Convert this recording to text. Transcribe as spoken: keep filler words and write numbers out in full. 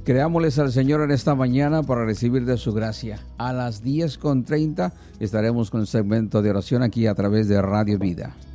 Creámosles al Señor en esta mañana para recibir de su gracia. A las diez con treinta estaremos con el segmento de oración aquí a través de Radio Vida.